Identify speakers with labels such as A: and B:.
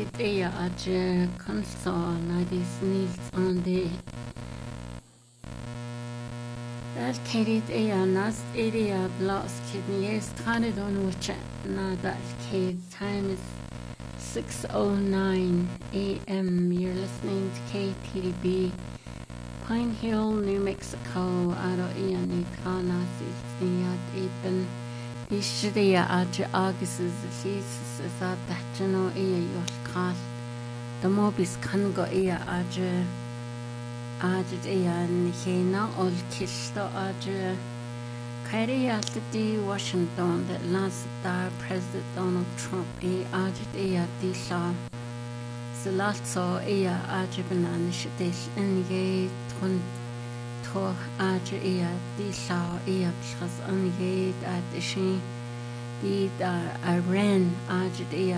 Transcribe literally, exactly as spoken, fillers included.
A: Kerit ea aje kansa na dis nils ande. Dal kerit ea nas area blas kidney is tane don uche na dal kid time is six oh nine a m. You're listening to K T D B, Pine Hill, New Mexico. Aro ea ni kana silsniad eben. Ishria aje agus is lis is a dachano ea yolkal. The mobis kango ea aje aje ea ni hena ol kishto aje. Kairi di Washington that last star President Donald Trump e aje ea di la. Salatso ea aje banana shadish en ye tun to aje ea di la ea plus an ye at the she di Iran aje ea